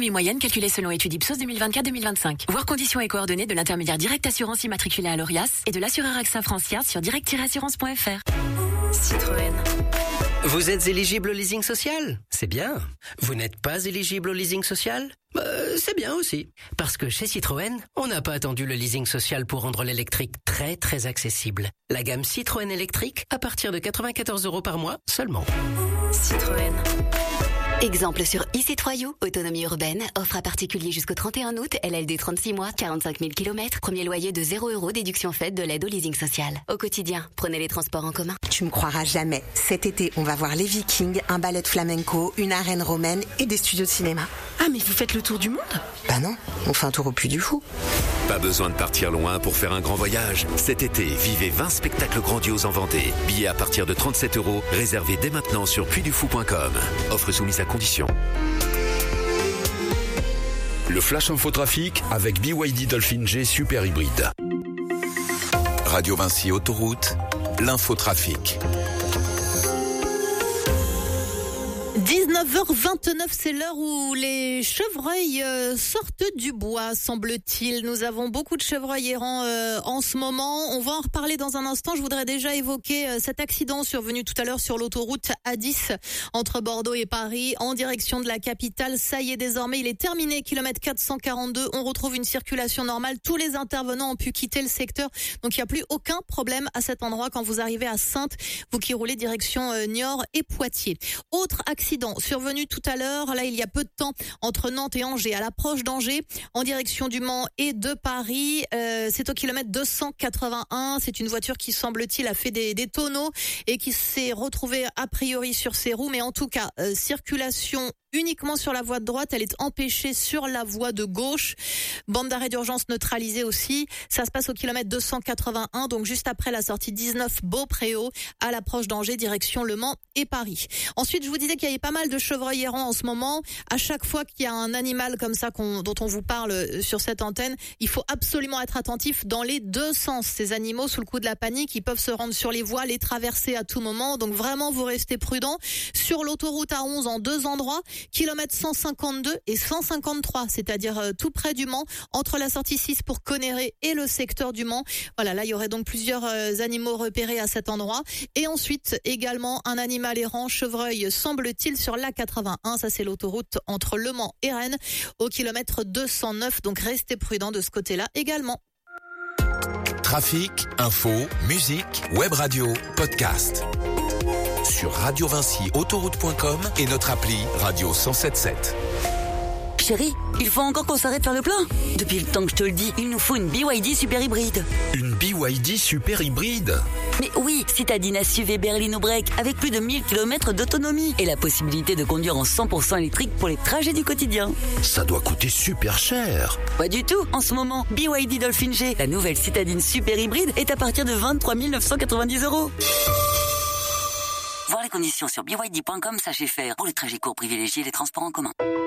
Autonomie moyenne calculée selon étude Ipsos 2024-2025. Voir conditions et coordonnées de l'intermédiaire Direct Assurance immatriculé à l'ORIAS et de l'assureur AXA Francia sur direct-assurance.fr. Citroën. Vous êtes éligible au leasing social? C'est bien. Vous n'êtes pas éligible au leasing social? C'est bien aussi. Parce que chez Citroën, on n'a pas attendu le leasing social pour rendre l'électrique très très accessible. La gamme Citroën électrique à partir de 94 € par mois seulement. Citroën. Exemple sur e-C3U, autonomie urbaine, offre à particulier jusqu'au 31 août, LLD 36 mois, 45 000 km, premier loyer de 0 €, déduction faite de l'aide au leasing social. Au quotidien, prenez les transports en commun. Tu me croiras jamais. Cet été, on va voir les Vikings, un ballet de flamenco, une arène romaine et des studios de cinéma. Ah, mais vous faites le tour du monde? Bah non, on fait un tour au Puy du Fou. Pas besoin de partir loin pour faire un grand voyage. Cet été, vivez 20 spectacles grandioses en Vendée. Billets à partir de 37 €, réservés dès maintenant sur puydufou.com. Offre soumise à condition. Le Flash Infotrafic avec BYD Dolphin G Super Hybride. Radio Vinci Autoroute, l'infotrafic. 19h29, c'est l'heure où les chevreuils sortent du bois, semble-t-il. Nous avons beaucoup de chevreuils errants en ce moment. On va en reparler dans un instant. Je voudrais déjà évoquer cet accident survenu tout à l'heure sur l'autoroute A10 entre Bordeaux et Paris en direction de la capitale. Ça y est, désormais, il est terminé. Kilomètre 442, on retrouve une circulation normale. Tous les intervenants ont pu quitter le secteur. Donc, il n'y a plus aucun problème à cet endroit quand vous arrivez à Saintes, vous qui roulez direction Niort et Poitiers. Autre accident survenu tout à l'heure, là il y a peu de temps, entre Nantes et Angers, à l'approche d'Angers, en direction du Mans et de Paris. C'est au kilomètre 281. C'est une voiture qui, semble-t-il, a fait des tonneaux et qui s'est retrouvée a priori sur ses roues. Mais en tout cas, circulation uniquement sur la voie de droite, elle est empêchée sur la voie de gauche. Bande d'arrêt d'urgence neutralisée aussi. Ça se passe au kilomètre 281, donc juste après la sortie 19 Beaupréau, à l'approche d'Angers, direction Le Mans et Paris. Ensuite, je vous disais qu'il y avait pas mal de chevreuils errants en ce moment. À chaque fois qu'il y a un animal comme ça dont on vous parle sur cette antenne, il faut absolument être attentif dans les deux sens. Ces animaux, sous le coup de la panique, ils peuvent se rendre sur les voies, les traverser à tout moment. Donc vraiment, vous restez prudents. Sur l'autoroute A11, en deux endroits, kilomètres 152 et 153, c'est-à-dire tout près du Mans, entre la sortie 6 pour Conneré et le secteur du Mans. Voilà, là, il y aurait donc plusieurs animaux repérés à cet endroit. Et ensuite, également, un animal errant, chevreuil, semble-t-il, sur l'A81. Ça, c'est l'autoroute entre Le Mans et Rennes, au kilomètre 209. Donc, restez prudents de ce côté-là également. Trafic, info, musique, web radio, podcast. Sur radiovinciautoroute.com et notre appli Radio 107.7. Chérie, il faut encore qu'on s'arrête faire le plein. Depuis le temps que je te le dis, il nous faut une BYD super hybride. Une BYD Super Hybride? Mais oui, citadine SUV berline break avec plus de 1000 km d'autonomie et la possibilité de conduire en 100% électrique pour les trajets du quotidien. Ça doit coûter super cher. Pas du tout. En ce moment, BYD Dolphin G, la nouvelle citadine super hybride, est à partir de 23 990 €. Voir les conditions sur byd.com/fr pour les trajets courts privilégiés et les transports en commun.